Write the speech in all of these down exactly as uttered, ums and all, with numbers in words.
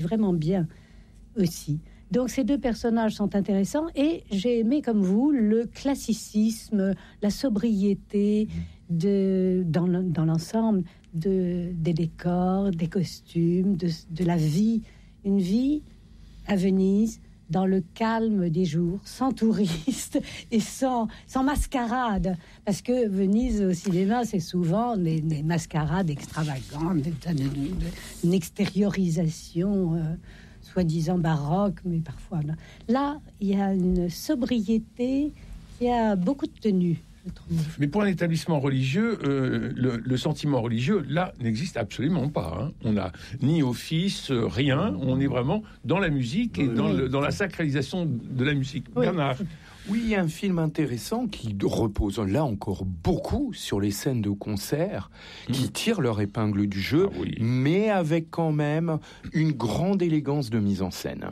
vraiment bien aussi. Donc ces deux personnages sont intéressants et j'ai aimé comme vous le classicisme, la sobriété de, dans, le, dans l'ensemble de, des décors, des costumes, de, de la vie. Une vie à Venise dans le calme des jours, sans touristes et sans, sans mascarade. Parce que Venise au cinéma, c'est souvent des, des mascarades extravagantes, une extériorisation euh, soi-disant baroque, mais parfois non. Là, il y a une sobriété qui a beaucoup de tenue, je trouve. Mais pour un établissement religieux, euh, le, le sentiment religieux, là, n'existe absolument pas. Hein. On n'a ni office, euh, rien. On est vraiment dans la musique et oui, dans, oui. Le, dans la sacralisation de la musique. Oui. Bernard. Oui, il y a un film intéressant qui repose là encore beaucoup sur les scènes de concert, mmh. qui tirent leur épingle du jeu, ah oui. mais avec quand même une grande élégance de mise en scène.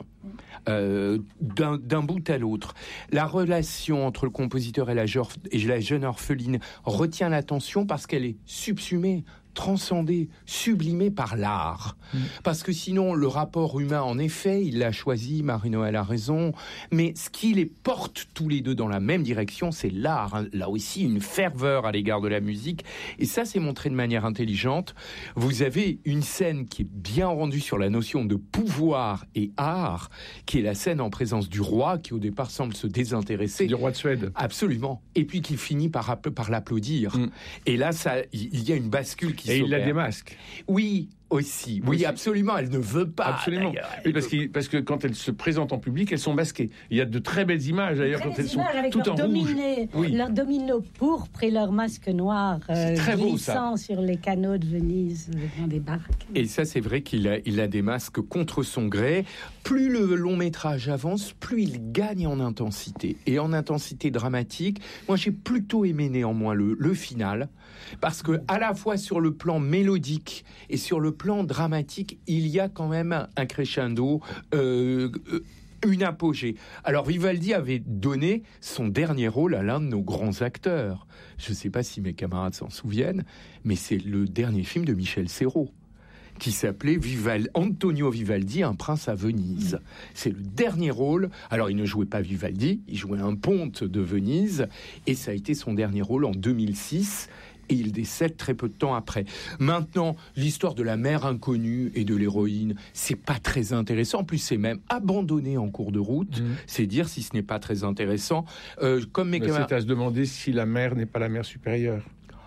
Euh, d'un, d'un bout à l'autre. La relation entre le compositeur et la, je- et la jeune orpheline retient l'attention parce qu'elle est subsumée, transcendée, sublimée par l'art. Mmh. Parce que sinon, le rapport humain, en effet, il l'a choisi, Marie-Noël a raison, mais ce qui les porte tous les deux dans la même direction, c'est l'art. Hein. Là aussi, une ferveur à l'égard de la musique. Et ça, c'est montré de manière intelligente. Vous avez une scène qui est bien rendue sur la notion de pouvoir et art, qui est la scène en présence du roi, qui au départ semble se désintéresser. Du roi de Suède. Absolument. Et puis qui finit par, par l'applaudir. Mmh. Et là, ça, il y a une bascule qui Et s'opère. il la démasque. Oui, aussi. Oui, aussi. Absolument. Elle ne veut pas. Absolument. Oui, parce, veut... parce que quand elles se présentent en public, elles sont masquées. Il y a de très belles images, d'ailleurs, quand elles sont toutes en dominé, rouge. Oui. Leur domino pourpre et leur masque noir euh, glissant beau, sur les canaux de Venise dans des barques. Et ça, c'est vrai qu'il a, il a des masques contre son gré. Plus le long métrage avance, plus il gagne en intensité. Et en intensité dramatique, moi, j'ai plutôt aimé néanmoins le, le final. Parce que, à la fois sur le plan mélodique et sur le plan dramatique, il y a quand même un crescendo, euh, une apogée. Alors Vivaldi avait donné son dernier rôle à l'un de nos grands acteurs. Je ne sais pas si mes camarades s'en souviennent, mais c'est le dernier film de Michel Serrault, qui s'appelait Vival... Antonio Vivaldi, un prince à Venise. C'est le dernier rôle. Alors, il ne jouait pas Vivaldi, il jouait un ponte de Venise, et ça a été son dernier rôle en deux mille six, et il décède très peu de temps après. Maintenant, l'histoire de la mère inconnue et de l'héroïne, c'est pas très intéressant. En plus, c'est même abandonné en cours de route. Mmh. C'est dire si ce n'est pas très intéressant. Euh, comme mes camarades... C'est à se demander si la mère n'est pas la mère supérieure.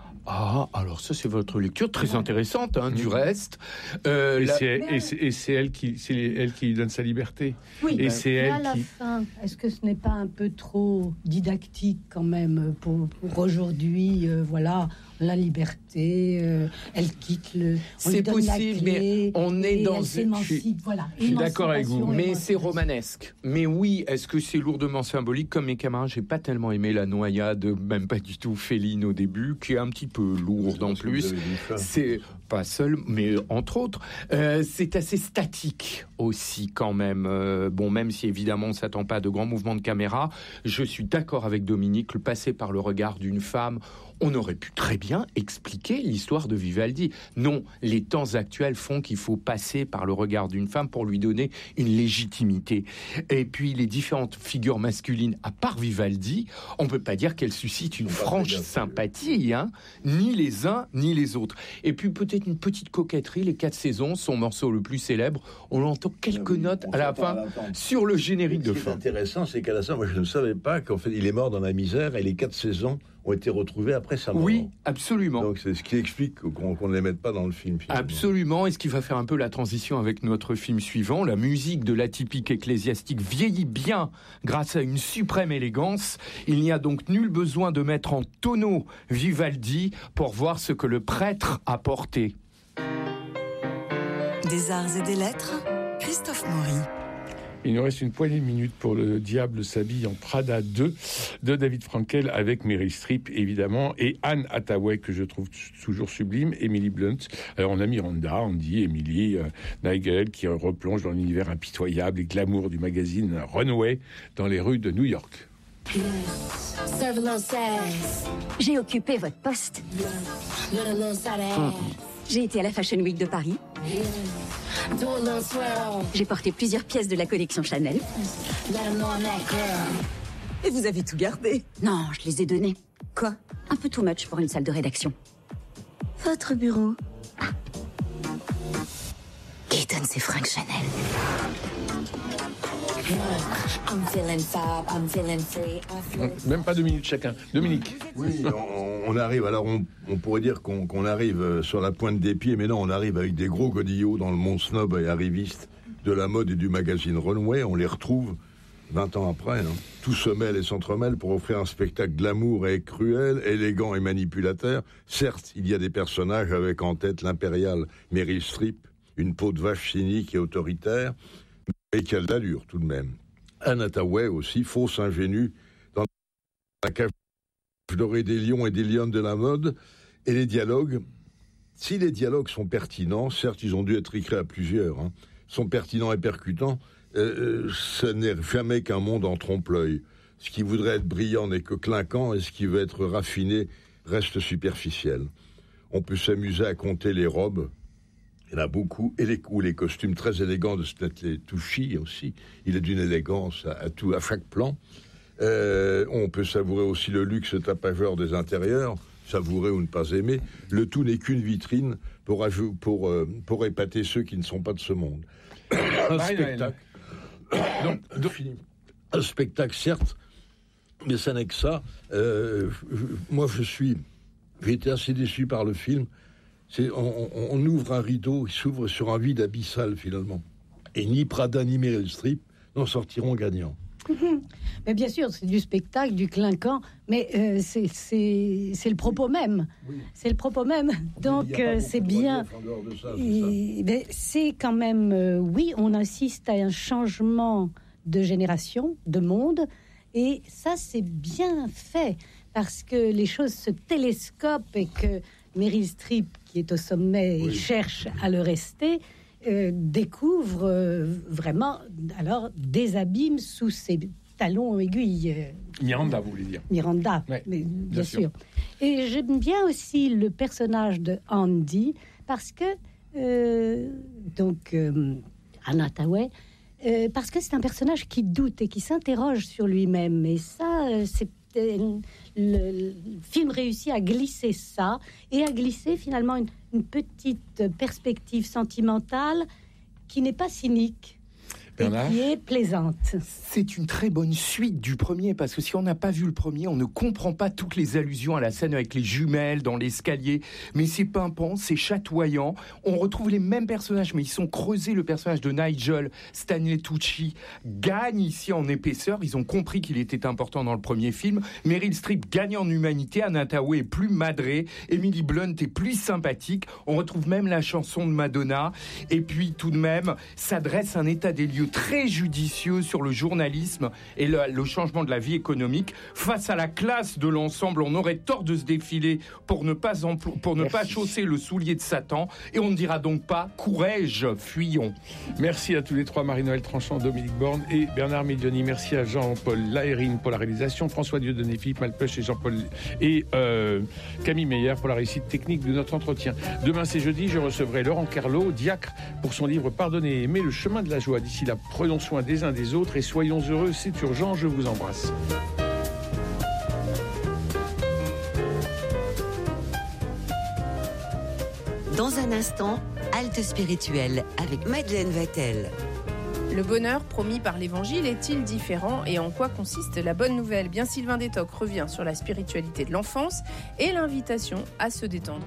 Ah, alors ça, c'est votre lecture très intéressante, hein, mmh. du reste. Euh, et, la... c'est, et, c'est, et c'est elle qui, c'est elle qui lui donne sa liberté. Oui. Et ben, c'est elle à la qui. Fin, est-ce que ce n'est pas un peu trop didactique quand même pour, pour aujourd'hui, euh, voilà, la liberté, euh, elle quitte le. On c'est lui donne possible, la clé, mais on est dans. Je suis, voilà, je suis d'accord avec vous, mais c'est romanesque. Mais oui, est-ce que c'est lourdement symbolique? Comme mes camarades, j'ai pas tellement aimé la noyade, même pas du tout Féline au début, qui est un petit peu lourde en plus. C'est pas seul, mais entre autres, euh, c'est assez statique aussi quand même. Euh, bon, même si évidemment on s'attend pas à de grands mouvements de caméra, je suis d'accord avec Dominique. Le passer par le regard d'une femme, on aurait pu très bien expliquer l'histoire de Vivaldi. Non, les temps actuels font qu'il faut passer par le regard d'une femme pour lui donner une légitimité. Et puis les différentes figures masculines, à part Vivaldi, on peut pas dire qu'elles suscitent une franche sympathie, hein, ni les uns ni les autres. Et puis peut-être une petite coquetterie, Les Quatre Saisons, son morceau le plus célèbre, on entend quelques oui, notes à la fin à sur le générique de fin. Ce qui est intéressant, c'est qu'à la fin, moi je ne savais pas qu'en fait il est mort dans la misère et les Quatre Saisons ont été retrouvés après sa mort. Oui, absolument. Donc c'est ce qui explique qu'on, qu'on ne les mette pas dans le film. Finalement. Absolument, et ce qui va faire un peu la transition avec notre film suivant. La musique de l'atypique ecclésiastique vieillit bien grâce à une suprême élégance. Il n'y a donc nul besoin de mettre en tonneau Vivaldi pour voir ce que le prêtre a porté. Des arts et des lettres, Christophe Maury. Il nous reste une poignée de minutes pour Le Diable s'habille en Prada deux de David Frankel avec Meryl Streep évidemment et Anne Hathaway que je trouve toujours sublime, Emily Blunt. Alors on a Miranda, Andy, Emily, euh, Nigel qui replonge dans l'univers impitoyable et glamour du magazine Runway dans les rues de New York. J'ai occupé votre poste. Hum. J'ai été à la Fashion Week de Paris. J'ai porté plusieurs pièces de la collection Chanel. Et vous avez tout gardé? Non, je les ai donnés. Quoi? Un peu too much pour une salle de rédaction. Votre bureau? Ah. Qui donne ses fringues Chanel? Même pas deux minutes chacun. Dominique. Oui, on, on arrive, alors on, on pourrait dire qu'on, qu'on arrive sur la pointe des pieds, mais non, on arrive avec des gros godillots dans le monde snob et arriviste de la mode et du magazine Runway. On les retrouve vingt ans après. Hein. Tout se mêle et s'entremêle pour offrir un spectacle glamour et cruel, élégant et manipulateur. Certes, il y a des personnages avec en tête l'impériale Meryl Streep, une peau de vache cynique et autoritaire, et qui a de l'allure tout de même. Anne Hathaway aussi, fausse ingénue, dans la cage dorée des lions et des lionnes de la mode. Et les dialogues, si les dialogues sont pertinents, certes ils ont dû être écrits à plusieurs, hein, sont pertinents et percutants, euh, ce n'est jamais qu'un monde en trompe-l'œil. Ce qui voudrait être brillant n'est que clinquant, et ce qui veut être raffiné reste superficiel. On peut s'amuser à compter les robes, il y en a beaucoup, et les, ou les costumes très élégants de Stanley Tucci aussi. Il est d'une élégance à, à, tout, à chaque plan. Euh, on peut savourer aussi le luxe tapageur des intérieurs, savourer ou ne pas aimer. Le tout n'est qu'une vitrine pour, pour, pour, euh, pour épater ceux qui ne sont pas de ce monde. Un spectacle. Donc, donc, un spectacle, certes, mais ça n'est que ça. Euh, je, moi, je suis... J'ai été assez déçu par le film. C'est, on, on, on ouvre un rideau, il s'ouvre sur un vide abyssal finalement. Et ni Prada ni Meryl Streep n'en sortiront gagnants. Mais bien sûr, c'est du spectacle, du clinquant, mais euh, c'est, c'est, c'est le propos même. Oui. C'est le propos même. Donc euh, c'est bien. De ça, Et, c'est, ben, c'est quand même, euh, oui, on assiste à un changement de génération, de monde, et ça c'est bien fait parce que les choses se télescopent et que Meryl Streep, qui est au sommet et oui. cherche à le rester, euh, découvre euh, vraiment alors des abîmes sous ses talons aiguilles. Miranda, vous voulez dire? Miranda, ouais, mais, bien, bien sûr. sûr. Et j'aime bien aussi le personnage de Andy parce que euh, donc euh, Anne Hathaway, euh, parce que c'est un personnage qui doute et qui s'interroge sur lui-même. Et ça, euh, c'est Le, le film réussit à glisser ça et à glisser finalement une, une petite perspective sentimentale qui n'est pas cynique. Bernard. Et qui est plaisante. C'est une très bonne suite du premier, parce que si on n'a pas vu le premier, on ne comprend pas toutes les allusions à la scène avec les jumelles dans l'escalier, mais c'est pimpant, c'est chatoyant, on retrouve les mêmes personnages, mais ils sont creusés. Le personnage de Nigel, Stanley Tucci, gagne ici en épaisseur, ils ont compris qu'il était important dans le premier film. Meryl Streep gagne en humanité, Anne Hathaway est plus madrée, Emily Blunt est plus sympathique, on retrouve même la chanson de Madonna, et puis tout de même, ça dresse un état des lieux très judicieux sur le journalisme et le, le changement de la vie économique. Face à la classe de l'ensemble, on aurait tort de se défiler pour ne pas, emplo- pour ne pas chausser le soulier de Satan, et on ne dira donc pas « courage, fuyons ». Merci à tous les trois, Marie-Noël Tranchant, Dominique Borne et Bernard Medioni. Merci à Jean-Paul Lahérine pour la réalisation, François Dieudonné, Philippe Malpeuch et Jean-Paul et euh, Camille Meyer pour la réussite technique de notre entretien. Demain, c'est jeudi, je recevrai Laurent Carlo, diacre, pour son livre « Pardonner et aimer, le chemin de la joie ». D'ici là, prenons soin des uns des autres et soyons heureux, c'est urgent, je vous embrasse. Dans un instant, halte spirituelle avec Madeleine Vatel. Le bonheur promis par l'Évangile est-il différent et en quoi consiste la bonne nouvelle? Bien, Sylvain Détoc revient sur la spiritualité de l'enfance et l'invitation à se détendre.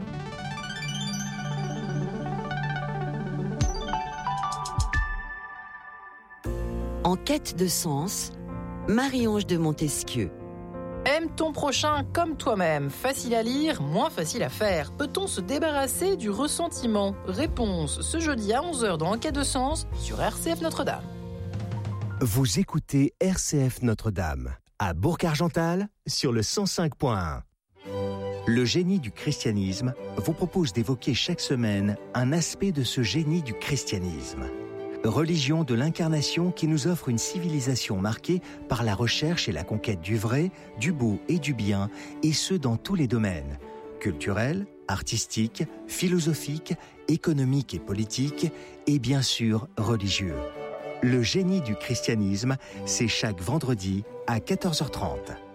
En quête de sens, Marie-Ange de Montesquieu. Aime ton prochain comme toi-même. Facile à lire, moins facile à faire. Peut-on se débarrasser du ressentiment? Réponse ce jeudi à onze heures dans En quête de sens sur R C F Notre-Dame. Vous écoutez R C F Notre-Dame à Bourg-Argental sur le cent cinq point un. Le génie du christianisme vous propose d'évoquer chaque semaine un aspect de ce génie du christianisme. Religion de l'incarnation qui nous offre une civilisation marquée par la recherche et la conquête du vrai, du beau et du bien, et ce dans tous les domaines, culturel, artistique, philosophique, économique et politique, et bien sûr religieux. Le génie du christianisme, c'est chaque vendredi à quatorze heures trente.